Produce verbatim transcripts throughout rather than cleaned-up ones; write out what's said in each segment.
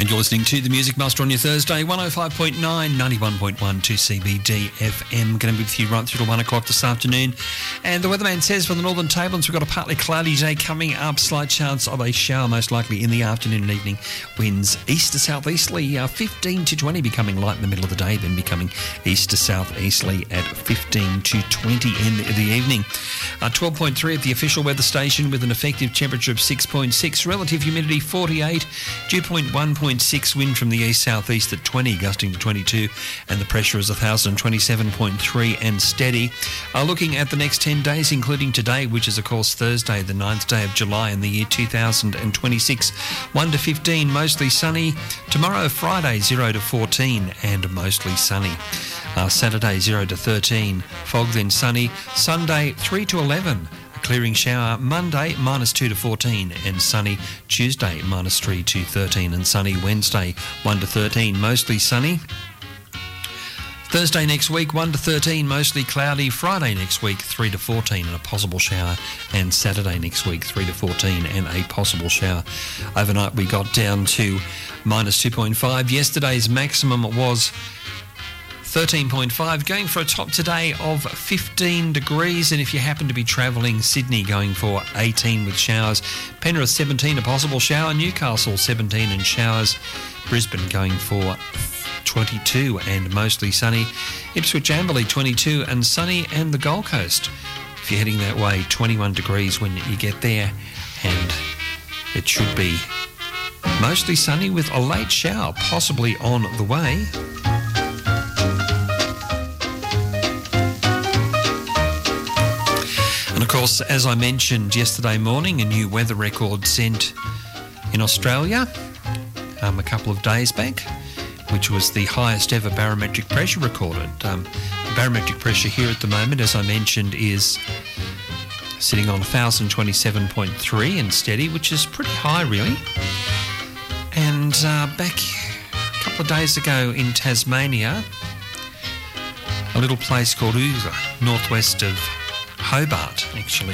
And you're listening to The Music Master on your Thursday, one oh five point nine, ninety-one point one to C B D F M. Going to be with you right through to one o'clock this afternoon. And the weatherman says for the Northern Tablelands, we've got a partly cloudy day coming up. Slight chance of a shower, most likely in the afternoon and evening. Winds east to southeasterly, uh, fifteen to twenty, becoming light in the middle of the day, then becoming east to southeasterly at fifteen to twenty in the evening. Uh, twelve point three at the official weather station with an effective temperature of six point six, relative humidity forty-eight, dew point one point six, wind from the east-southeast at twenty, gusting to twenty-two, and the pressure is one thousand twenty-seven point three and steady. Uh, looking at the next ten days, including today, which is, of course, Thursday, the ninth day of July in the year two thousand twenty-six, one to fifteen, mostly sunny. Tomorrow, Friday, zero to fourteen, and mostly sunny. Uh, Saturday, zero to thirteen, fog then sunny. Sunday, three to eleven. Clearing shower. Monday, minus two to fourteen and sunny. Tuesday, minus three to thirteen and sunny. Wednesday, one to thirteen, mostly sunny. Thursday next week, one to thirteen, mostly cloudy. Friday next week, three to fourteen and a possible shower. And Saturday next week, three to fourteen and a possible shower. Overnight, we got down to minus two point five. Yesterday's maximum was thirteen point five, going for a top today of fifteen degrees, and if you happen to be travelling, Sydney going for eighteen with showers, Penrith seventeen, a possible shower, Newcastle seventeen and showers, Brisbane going for twenty-two and mostly sunny, Ipswich Amberley twenty-two and sunny, and the Gold Coast, if you're heading that way, twenty-one degrees when you get there, and it should be mostly sunny with a late shower possibly on the way. And of course, as I mentioned yesterday morning, a new weather record sent in Australia um, a couple of days back, which was the highest ever barometric pressure recorded. Um, the barometric pressure here at the moment, as I mentioned, is sitting on one thousand twenty-seven point three and steady, which is pretty high really. And uh, back a couple of days ago in Tasmania, a little place called Uga, northwest of Hobart, actually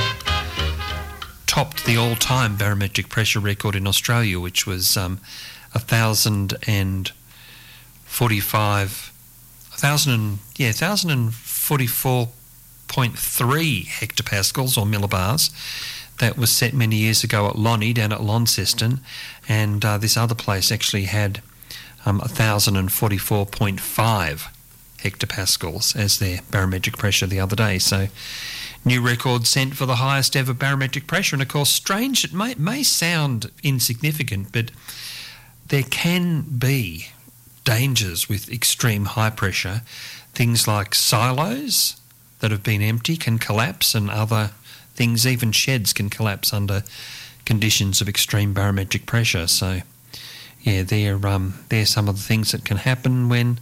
topped the all-time barometric pressure record in Australia, which was um, one thousand forty-five, one thousand, yeah, one thousand forty-four point three hectopascals or millibars. That was set many years ago at Lonnie, down at Launceston, and uh, this other place actually had um, one thousand forty-four point five hectopascals as their barometric pressure the other day. So new record sent for the highest ever barometric pressure. And of course, strange, it may, may sound insignificant, but there can be dangers with extreme high pressure. Things like silos that have been empty can collapse, and other things, even sheds, can collapse under conditions of extreme barometric pressure. So yeah, they're, um, they're some of the things that can happen when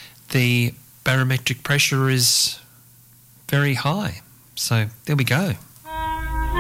the barometric pressure is very high. So there we go.